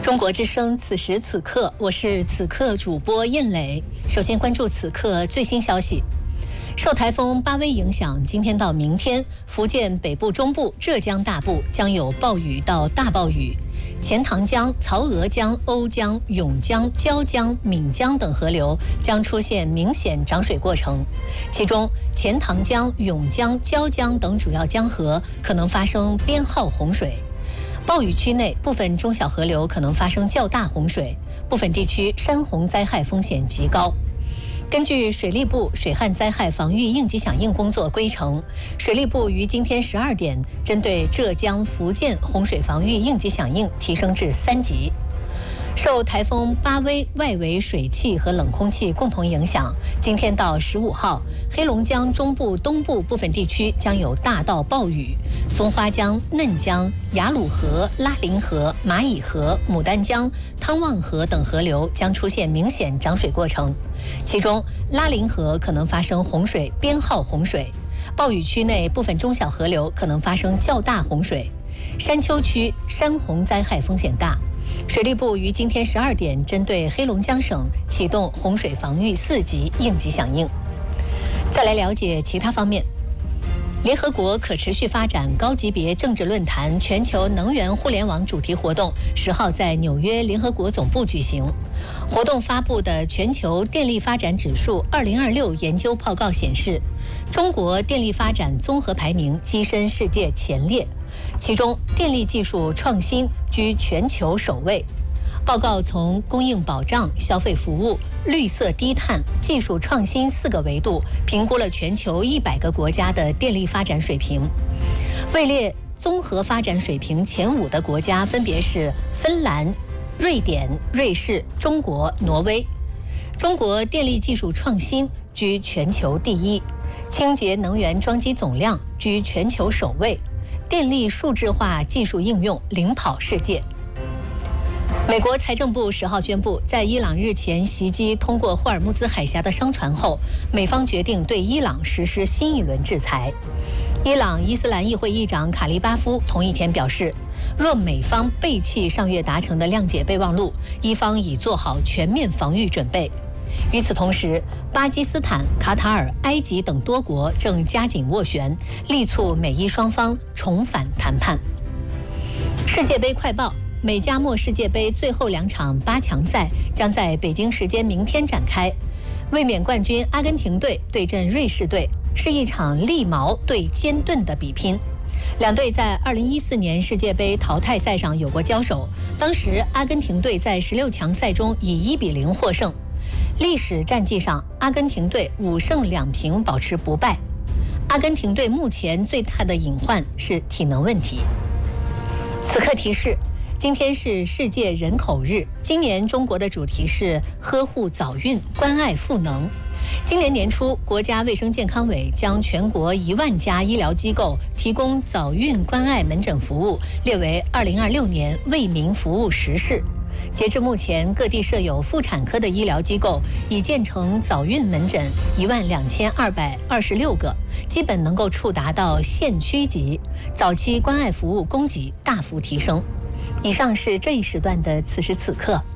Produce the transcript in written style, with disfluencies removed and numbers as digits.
中国之声，此时此刻，我是此刻主播燕磊。首先关注此刻最新消息。受台风巴威影响，今天到明天，福建北部、中部、浙江大部将有暴雨到大暴雨。钱塘江、曹娥江、瓯江、永江、椒江、闽江等河流将出现明显涨水过程，其中钱塘江、永江、椒江等主要江河可能发生编号洪水。暴雨区内部分中小河流可能发生较大洪水，部分地区山洪灾害风险极高。根据水利部水旱灾害防御应急响应工作规程，水利部于今天12点针对浙江、福建洪水防御应急响应提升至3级。受台风巴威外围水汽和冷空气共同影响，今天到15号，黑龙江中部、东部部分地区将有大到暴雨，松花江、嫩江、雅鲁河、拉林河、蚂蚁河、牡丹江、汤旺河等河流将出现明显涨水过程，其中拉林河可能发生洪水编号洪水，暴雨区内部分中小河流可能发生较大洪水，山丘区山洪灾害风险大。水利部于今天12点针对黑龙江省启动洪水防御4级应急响应。再来了解其他方面。联合国可持续发展高级别政治论坛全球能源互联网主题活动10号在纽约联合国总部举行。活动发布的全球电力发展指数2026研究报告显示，中国电力发展综合排名跻身世界前列，其中电力技术创新居全球首位。报告从供应保障、消费服务、绿色低碳、技术创新4个维度评估了全球100个国家的电力发展水平。位列综合发展水平前5的国家分别是芬兰、瑞典、瑞士、中国、挪威。中国电力技术创新居全球第1，清洁能源装机总量居全球首位，电力数字化技术应用领跑世界。美国财政部10号宣布，在伊朗日前袭击通过霍尔木兹海峡的商船后，美方决定对伊朗实施新一轮制裁。伊朗伊斯兰议会议长卡利巴夫同一天表示，若美方背弃上月达成的谅解备忘录，伊方已做好全面防御准备。与此同时，巴基斯坦、卡塔尔、埃及等多国正加紧斡旋，力促美伊双方重返谈判。世界杯快报。美加墨世界杯最后2场8强赛将在北京时间明天展开，卫冕冠军阿根廷队对阵瑞士队，是一场利矛对尖盾的比拼。两队在2014年世界杯淘汰赛上有过交手，当时阿根廷队在16强赛中以1-0获胜。历史战绩上，阿根廷队5胜2平保持不败。阿根廷队目前最大的隐患是体能问题。此刻提示，今天是世界人口日，今年中国的主题是呵护早孕，关爱赋能。今年年初，国家卫生健康委将全国1万家医疗机构提供早孕关爱门诊服务列为2026年为民服务实事。截至目前，各地设有妇产科的医疗机构已建成早孕门诊12226个，基本能够触达到县区级，早期关爱服务供给大幅提升。以上是这一时段的此时此刻。